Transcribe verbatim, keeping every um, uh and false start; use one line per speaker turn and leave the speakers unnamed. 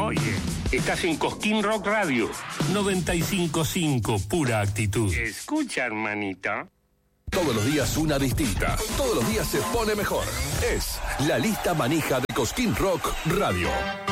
Oye, estás en Cosquín Rock Radio.
noventa y cinco punto cinco, pura actitud.
Escucha, hermanita.
Todos los días una distinta. Todos los días se pone mejor. Es la lista manija de Cosquín Rock Radio.